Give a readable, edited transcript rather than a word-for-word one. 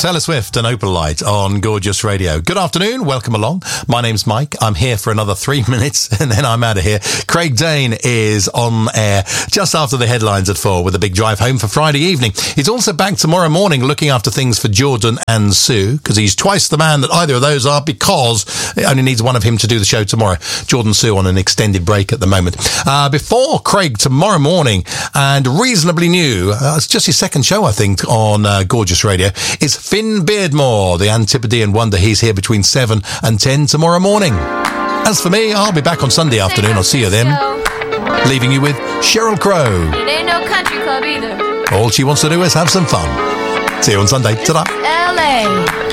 Taylor Swift and Opalite on Gorgeous Radio. Good afternoon, welcome along. My name's Mike. I'm here for another 3 minutes and then I'm out of here. Craig Dane is on air just after the headlines at 4 with a big drive home for Friday evening. He's also back tomorrow morning looking after things for Jordan and Sue, because he's twice the man that either of those are, because it only needs one of him to do the show tomorrow. Jordan Sue on an extended break at the moment. Before Craig tomorrow morning, and reasonably new, it's just his second show I think on Gorgeous Radio, is Finn Beardmore, the Antipodean wonder. He's here between 7 and 10 tomorrow morning. As for me, I'll be back on Sunday afternoon. I'll see you then. Leaving you with Sheryl Crow. It ain't no country club either. All she wants to do is have some fun. See you on Sunday. Ta-da. LA.